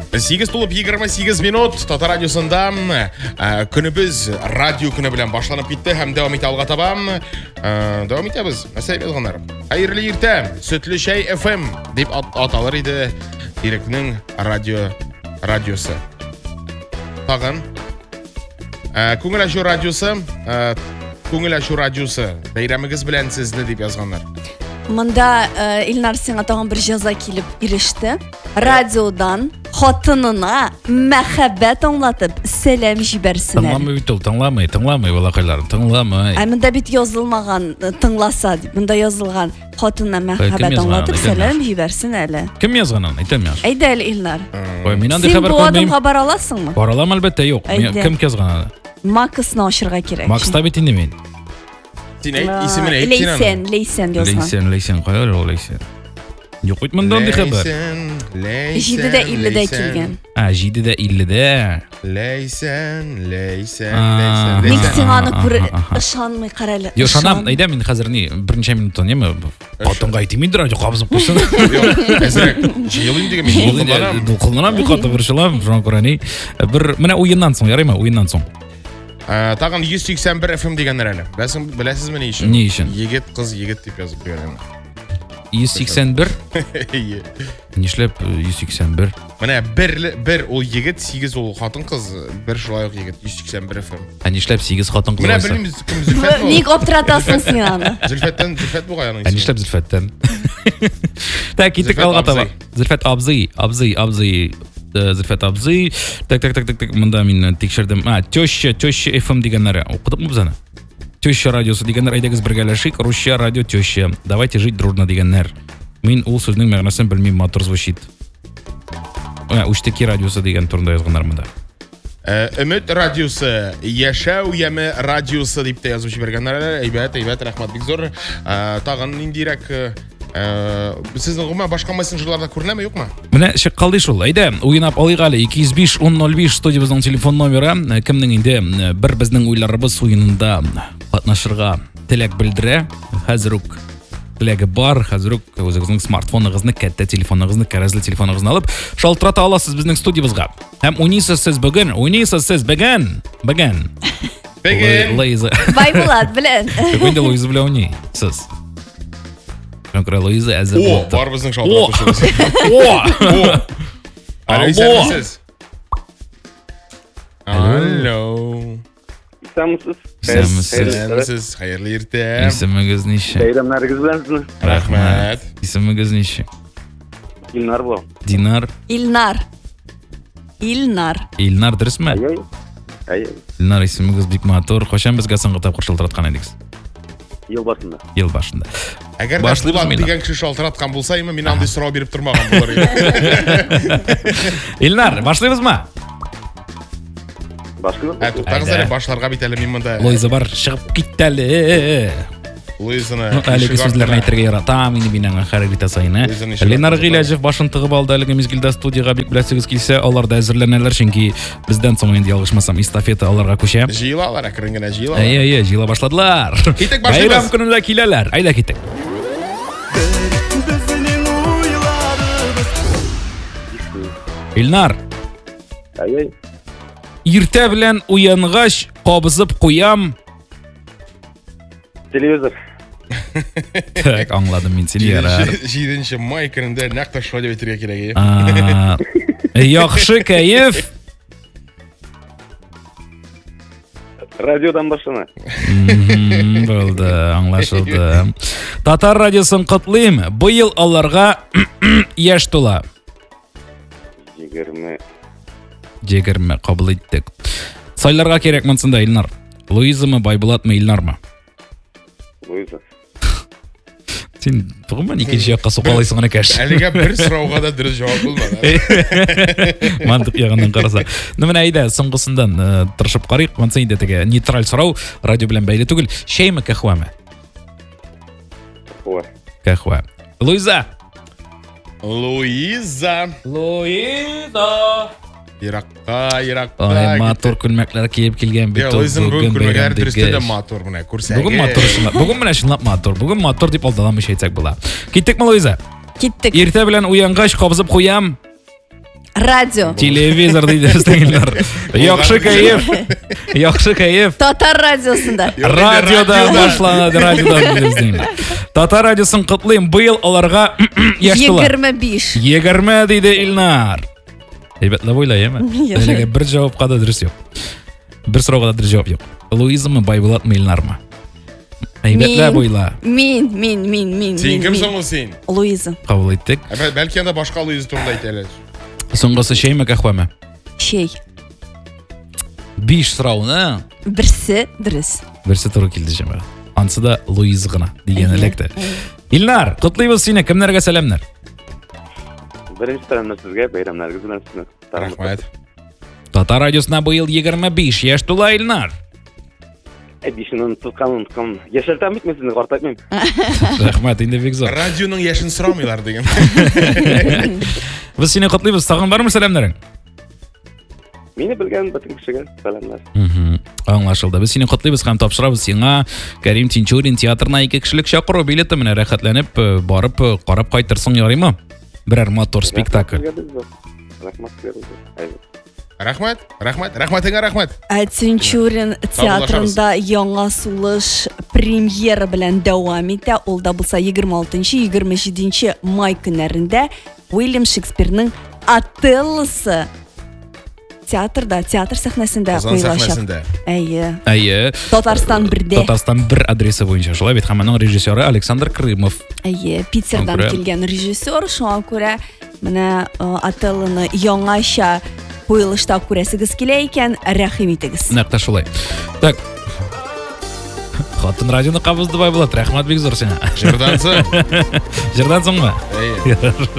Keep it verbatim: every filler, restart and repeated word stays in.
сегіз толып жиырма сегіз минут Татар радиосында күнібіз радио күні білен башланып кетті һәм дәвам ете алға табам. Дәвам етеміз. Мәселе болғандар. Хайырлы ерте, Сөтлі шай эф эм деп аталар еді Ирекнің радио радиосы. Тағын Көңіл ашу радиосы, Көңіл ашу радиосы бәйрәмігіз білән сізді деп yazғандар. Мында Илнар сиңа тагын бер жаза килеп иреште. Радиодан хатынына мәхәббәт аңлатып сәлам җибәрсенә. Тыңламый бит ул, тыңламый, тыңламый балакайлар, тыңламый. Ә монда бит язылмаган тыңласа дип. Монда язылган хатынына мәхәббәт аңлатып сәлам җибәрсен әле. Кем язган аны? Әйтәм яш. Әйдә әле Илнар. Ой, мин андый хәбәр күрмәйм. Син бу күрмәйм. адымга бара аласыңмы? Бара алам әлбәттә, юк. Кем язган аны? Максны ачырга кирәк. Макс та бит инде мин. Син әйт, исемен әйт син аны. Лейсен, Лейсен язган. Лейсен, Лейсен, кая ул Лейсен? Юк бит монда андый хәбәр. җидедә илледә килгән. А, җидедә илледә. Лейсен, Лейсен, А, Лейсен. Ник син аны Ага, күр ага. ышанмый карале. Yo, шанам, әйдә мин хәзер ни, берничә минуттан неме? Хатынга әйтмим дә, кабызып куйсын. Юк, әзрәк. Җыелыйм дигән мин булдым. Дулкынланам бик каты бер шулам, шуңа күрә ни. Бер менә уеннан соң, ярыймы? Уеннан соң. Тагын йөз сиксән бер эф эм дигәннәр әле. Беләсең, беләсезме ни өчен? Ни өчен? Егет, кыз, егет дип язып куйган. йөз сиксән бер. Нишләп йөз сиксән бер? Менә бер бер ул егет, сигез ул хатын кыз, бер шулай ук егет йөз сиксән бер эф эм. Ә нишләп сигез хатын кыз? Менә белмим, кем Зөлфәт. Ник аптыратасың син аны? Зөлфәттән, Зөлфәт бугай аның Ә нишләп Зөлфәттән? Так, киттек алга таба. Зөлфәт абзый, абзый, абзый. Зөлфәт абзый. Так, так, так, так, так. Монда мин тикшердем. А, теща, теща эф эм дигәннәре. Укыдыкмы без аны? Теща радиосы дигәннәр, әйдәгез бергәләшик. Русча радио теща. Давайте жить дружно дигәннәр. Мин ул сүзнең мәгънәсен белмим, матур звучит. Ә, Уштеки радиосы дигән турында язганнар монда. Өмет радиосы, яшәү яме радиосы дип тә язып җибәргәннәр. Әйбәт, әйбәт, рәхмәт бик зур. Тагын ниндирәк сезнең гомә башка мессенджерларда күренәме, юкмы? Менә чык калды шул. Әйдә, уйнап алыйк әле. ике йөз биш ун ноль биш студиябызның телефон номеры. Кемнең инде бер безнең уйларыбыз уенында катнашырга теләк белдерә. Хәзер үк теләге бар, хәзер үк үзегезнең смартфоныгызны, кәттә телефоныгызны, кәрәзле телефоныгызны алып, шалтырата аласыз безнең студиябызга. Һәм уйныйсыз сез бүген, уйныйсыз сез бүген. Бүген. Бүген. Луиза. Байбулат белән. Бүген дә Луиза белән уйный. Сез. Конкрет Луиза әзер О, булды. бар безнең шалтыратышыбыз. О! Алло. Алло. Сәмсез. Сәмсез, хәерле иртә. Исемегез ничә? Бәйрәмнәрегез белән сезне. Рәхмәт. Исемегез ничә? Илнар бу. Динар. Илнар. Илнар. Илнар дөресме? Ай. Ай. Илнар исемегез бик матур. Качан безгә соңгы тапкыр шалтыраткан идегез? Ел башында. Ел башында. Әгәр Башлыйбыз Булат мин. дигән кеше шалтыраткан булса, име мин андый сорау биреп тормаган булыр идем. Илнар, башлыйбызмы? Башка. Ә, туктагыз әле, башларга бит әле мин монда. Луиза бар, чыгып китте әле. Луизаны. Әлеге сүзләрне әйтергә яратам, инде мин аңа хәрәкәт ясайын. Ленар Гыйләҗев башын тыгып алды әлеге мизгелдә студиягә бик беләсегез килсә, алар да әзерләнәләр, чөнки бездән соң инде ялгышмасам эстафета аларга күчә. Җыелалар, әкрен генә җыелалар. Әйе, әйе, җыела башладылар. Китек башлыйбыз. Бәйрәм көнендә киләләр. Әйдә китек. Илнар, Ай. иртә белән уянгач кабызып куям. Телевизор. Так, аңладым мин сине ярар. җиденче май көнендә нәкъ тә шулай дип әйтергә кирәк. А, яхшы кәеф. Радиодан башлана. Мгм, Булды, аңлашылды. Татар радиосын котлыйм. Быел аларга яшь тула. егерме. егерме кабул иттек. Сайларга кирәк монсында Илнар. Луизамы, Байбулатмы, Илнармы? Луиза. Син тугыман икенче якка сукалайсың аны кәш. Әлегә бер сорауга да дөрес җавап булмады. Мантык ягыннан караса. Ну менә әйдә, соңгысындан тырышып карыйк. Монсы инде теге нейтраль сорау, радио белән бәйле түгел. Шәйме, кахвамы? Ой. Кахва. Луиза. Луиза. Луиза. Еракка, еракка. Ай, матур күлмәкләр киеп килгән бит. Луизаның бүген күлмәкләре дөрестә дә матур менә, күрсәгез. Бүген матур шунда. Бүген менә шунлап матур. Бүген матур дип алдаламый әйтсәк була. Киттекме, Луиза? Киттек. Иртә белән уянгач кабызып куям. радио. Телевизор дейді біздің Илнар. Яқшы кайф. Яқшы кайф. Татар радиосында. Радиода башланады, радиода дейді біздің Илнар. Татар радиосын құтлайым. Биыл оларға яштылар. егерме беш. егерме дейді Илнар. Әйбәтлі ойлай, еме? Иә. Әлеге бір жауапқа да дұрыс жоқ. Бір сұрауға да дұрыс жауап жоқ. Луиза ма, Байболат ма, Илнар ма? Әйбәтлі бойла. Мен, мен, мен, мен. Сен кімсің ол сен? Луиза. Қабыл еттік. Бәлки анда башқа Луиза турында айтайлы. Соңғысы шей ме, қақва ма? Шей. Биш сұрауына. Бірсі дұрыс. Бірсі тұры келді жемі. Ансы да Луиза ғына деген әлекті. Илнар, құтлайбыз сені, кімдерге сәлемдер? Бірінші сәлемдер сізге, байрамдарыңыз білән сізге. Рахмет. Татар радиосына биыл егерме беш яш тула Илнар. Әй, бишінің тұтқанын, тұтқанын. Ешелтен бітмей сізді қартайтмайым. Рахмет, енді бек зор. Радионың яшын сұрамайлар деген. Біз сені құтлайбыз, саған бар ма сәлемдерің? Мені білген бүтін кішіге сәлемдер. Аңлашылды. Біз сені құтлайбыз, һәм тапшырабыз сиңа Кәрим Тинчурин театрына екі кішілік шақыру билеті менә рәхәтләнеп барып қарап қайтырсың ярыймы? Бірер мотор спектакль. Рахмат сізге. Рахмет, рахмет, рахметіңе рахмет. Тинчурин театрында яңа сулыш премьера белән дәвам итә. Ул да булса егерме алтынчы - егерме җиденче май көннәрендә Уильям Шекспирның Отеллосы театрда, театр сәхнәсендә куелачак. Әйе. Әйе. Татарстан бердә. Татарстан бер адресы буенча. Шулай бит, һәм аның режиссеры Александр Крымов. Әйе, Питердан Күрә. килгән режиссер, шуңа күрә менә Отеллоны яңаша куелышта күрәсегез килә икән, рәхим итегез. Нәкъ шулай. Так. Хатын радионы кабызды Байболат. Рәхмәт бик зур сиңа. Жырдансың. Жырдансыңмы? Әйе.